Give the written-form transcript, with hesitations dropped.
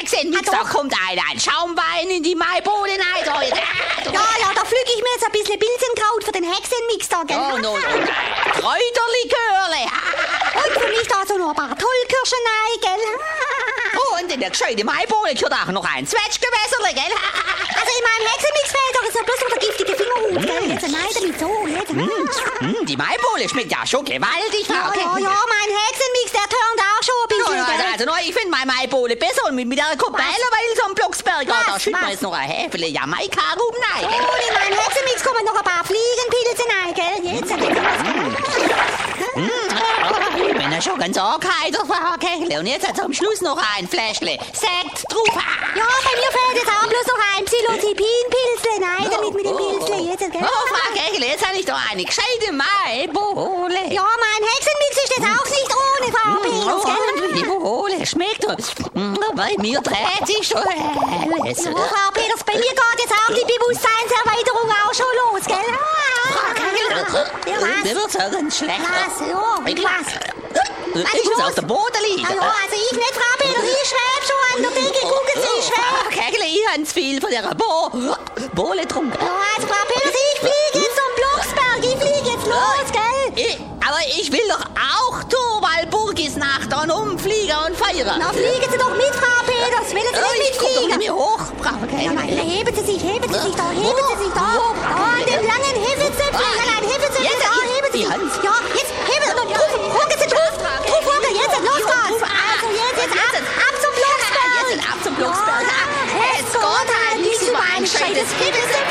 Hexenmix, da kommt einer ein Schaumwein in die Maibowle rein. So, Ja, da pflüge ich mir jetzt ein bisschen Pilzenkraut für den Hexenmix da, gell? und Kräuterlikörle. Und für mich da so noch ein paar Tollkirschen rein, gell? Und in der gescheiten Maibowle gehört auch noch ein Zwetschgewässerle, gell? Also in meinem Hexenmix fehlt doch jetzt noch bloß noch der giftige Fingerhut, gell? Jetzt nein, damit so, jetzt. Die Maibowle schmeckt ja schon gewaltig, Frau. Ja, mein Hexenmix, der turnt auch schon ein bisschen, gell? Also, ich finde meine Maibowle besser und mit der Kopelle, weil so am Blocksberg, da schütten wir jetzt noch ein Häfele Jamaika-Rum rein, gell? Und in meinen Hexenmix kommen noch ein paar Fliegenpilze rein, gell? Jetzt. Wenn er schon ganz arg heiter, Frau Kechle. Und jetzt hat am Schluss noch ein Fläschle Sekt drauf. Ja, bei mir fehlt jetzt auch bloß noch ein Psilocybin-Pilzle. Nein, damit mit dem Pilzle jetzt, gell? Oh, Frau Kechle, jetzt habe ich doch eine gescheite Maibowle. Ja, mein Hexenmix ist jetzt auch nicht ohne, Frau Peters, gell? Die Maibowle schmeckt doch. Bei mir dreht sich schon alles. Ja, Frau Peters, bei mir geht jetzt auch die Bewusstseinserweiterung auch schon los, gell? Frau Kechle, Ja, was? mir wird's ja ganz schlecht. Was? Ja, was? Ich muss auf dem Boden liegen. Ja, also ich nicht, Frau Peters, ich schweb schon an der Decke, gucken Sie, ich schweb. Frau Kechle, ich habe zu viel von der Bowle getrunken. Ja, also Frau Peters, ich fliege jetzt zum Blocksberg, ich fliege jetzt los, gell? Aber ich will doch auch Thorwaldburgisnacht und umfliegen und feiern. Na, fliegen Sie doch mit, Frau Peters, will Sie nicht Ich komm doch mitfliegen? nicht mehr hoch, Frau Ja, Kechle. nein, heben Sie sich da, heben Sie sich da. Da an dem langen Hefezöpfchen, nein, Hefezöpfchen, Jetzt, da, heben Sie die sich. Hand. Ja, jetzt heben Sie, rucken Sie drauf, rucken, jetzt, los geht's. Also jetzt ab zum Blocksberg. Jetzt ab zum Blocksberg. Ja, es geht halt nicht über ein gescheites Gewissen.